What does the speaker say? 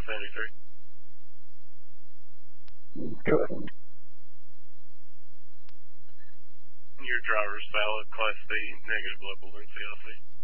73. Go ahead. Your driver's valid, Class B, negative local NCIC.